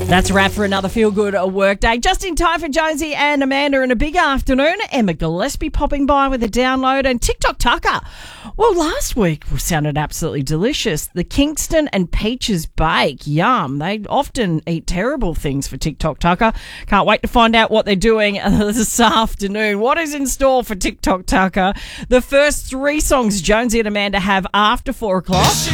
That's a wrap for another feel-good work day. Just in time for Jonesy and Amanda in a big afternoon. Emma Gillespie popping by with a download and TikTok Tucker. Well, last week sounded absolutely delicious. The Kingston and Peaches Bake. Yum. They often eat terrible things for TikTok Tucker. Can't wait to find out what they're doing this afternoon. What is in store for TikTok Tucker? The first three songs Jonesy and Amanda have after 4 o'clock.